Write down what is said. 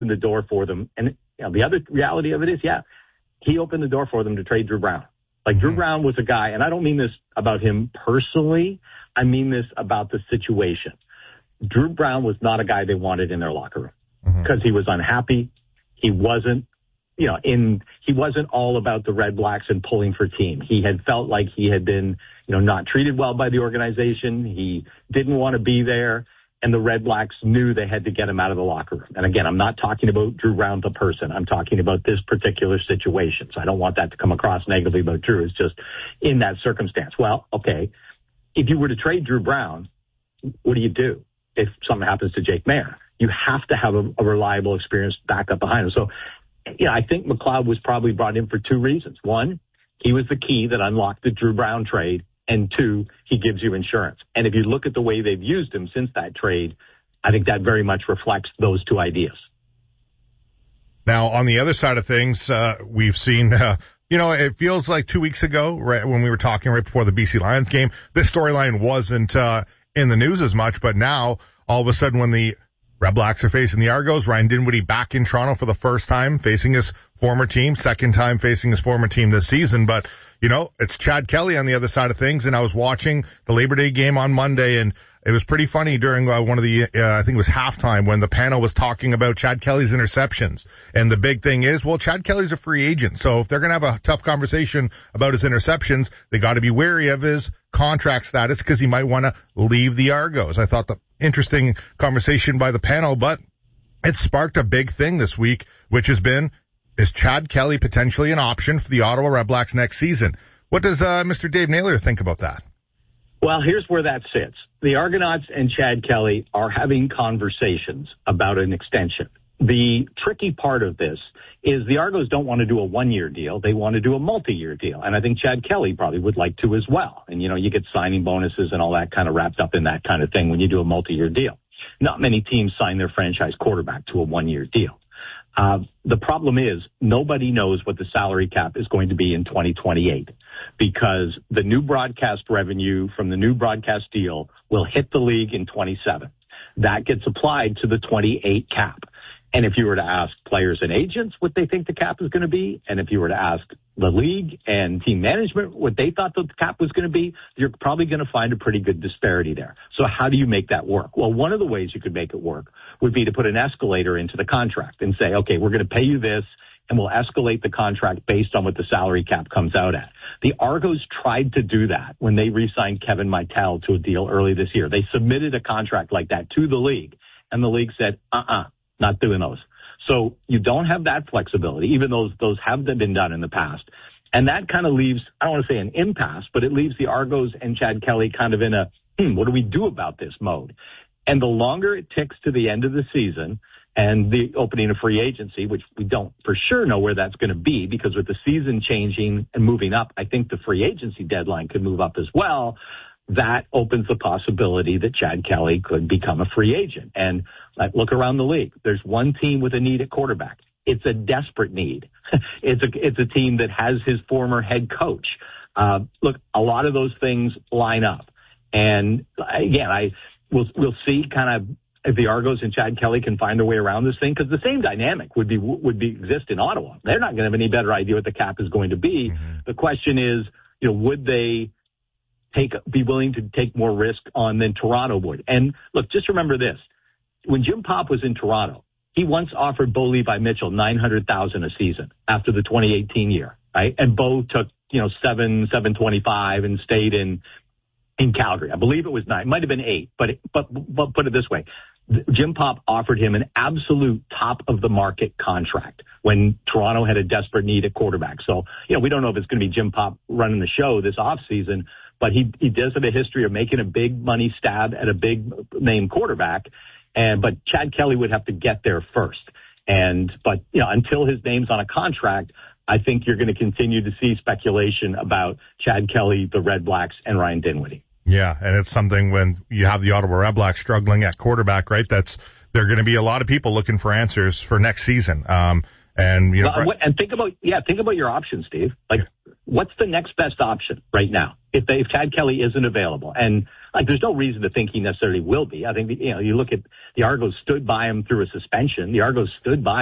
the door for them. And the other reality of it is, he opened the door for them to trade Drew Brown. Like, Drew Brown was a guy, and I don't mean this about him personally. I mean this about the situation. Drew Brown was not a guy they wanted in their locker room because he was unhappy. He wasn't, he wasn't all about the Red Blacks and pulling for team. He had felt like he had been, not treated well by the organization. He didn't want to be there. And the Red Blacks knew they had to get him out of the locker room. And again, I'm not talking about Drew Brown, the person. I'm talking about this particular situation. So I don't want that to come across negatively about Drew. It's just in that circumstance. Well, okay, if you were to trade Drew Brown, what do you do if something happens to Jake Maier? You have to have a reliable, experienced backup behind him. So, I think McLeod was probably brought in for two reasons. One, he was the key that unlocked the Drew Brown trade. And two, he gives you insurance. And if you look at the way they've used him since that trade, I think that very much reflects those two ideas. Now, on the other side of things, we've seen, it feels like 2 weeks ago, right when we were talking right before the BC Lions game, this storyline wasn't in the news as much. But now, all of a sudden, when the Red Blacks are facing the Argos, Ryan Dinwiddie back in Toronto for the first time, facing his former team, second time facing his former team this season. But it's Chad Kelly on the other side of things, and I was watching the Labor Day game on Monday, and it was pretty funny during one of the, I think it was halftime, when the panel was talking about Chad Kelly's interceptions. And the big thing is, Chad Kelly's a free agent, so if they're going to have a tough conversation about his interceptions, they got to be wary of his contract status because he might want to leave the Argos. I thought the interesting conversation by the panel, but it sparked a big thing this week, which has been, is Chad Kelly potentially an option for the Ottawa Red Blacks next season? What does Mr. Dave Naylor think about that? Well, here's where that sits. The Argonauts and Chad Kelly are having conversations about an extension. The tricky part of this is the Argos don't want to do a one-year deal. They want to do a multi-year deal. And I think Chad Kelly probably would like to as well. And, you get signing bonuses and all that kind of wrapped up in that kind of thing when you do a multi-year deal. Not many teams sign their franchise quarterback to a one-year deal. The problem is nobody knows what the salary cap is going to be in 2028 because the new broadcast revenue from the new broadcast deal will hit the league in 27. That gets applied to the 28 cap. And if you were to ask players and agents what they think the cap is going to be, and if you were to ask the league and team management what they thought the cap was going to be, you're probably going to find a pretty good disparity there. So how do you make that work? Well, one of the ways you could make it work would be to put an escalator into the contract and say, okay, we're going to pay you this, and we'll escalate the contract based on what the salary cap comes out at. The Argos tried to do that when they re-signed Kevin Mitel to a deal early this year. They submitted a contract like that to the league, and the league said, not doing those. So you don't have that flexibility, even though those have been done in the past. And that kind of leaves, I don't want to say an impasse, but it leaves the Argos and Chad Kelly kind of in a, what do we do about this mode? And the longer it ticks to the end of the season and the opening of free agency, which we don't for sure know where that's going to be, because with the season changing and moving up, I think the free agency deadline could move up as well. That opens the possibility that Chad Kelly could become a free agent. And look around the league. There's one team with a need at quarterback. It's a desperate need. It's a team that has his former head coach. Look, a lot of those things line up. And again, we'll see kind of if the Argos and Chad Kelly can find a way around this thing, because the same dynamic would exist in Ottawa. They're not going to have any better idea what the cap is going to be. Mm-hmm. The question is, would they be willing to take more risk on than Toronto would? And look, just remember this. When Jim Popp was in Toronto, he once offered Bo Levi-Mitchell $900,000 a season after the 2018 year, right? And Bo took, $725 and stayed in Calgary. I believe it was 9, might have been 8, but put it this way. Jim Popp offered him an absolute top of the market contract when Toronto had a desperate need at quarterback. So, we don't know if it's going to be Jim Popp running the show this offseason, but he does have a history of making a big money stab at a big name quarterback. But Chad Kelly would have to get there first. But until his name's on a contract, I think you're going to continue to see speculation about Chad Kelly, the Red Blacks, and Ryan Dinwiddie. Yeah, and it's something when you have the Ottawa Red Blacks struggling at quarterback, right? There are going to be a lot of people looking for answers for next season. And think about your options, Steve. what's the next best option right now if Chad Kelly isn't available? And like, there's no reason to think he necessarily will be. I think, you look at the Argos stood by him through a suspension. The Argos stood by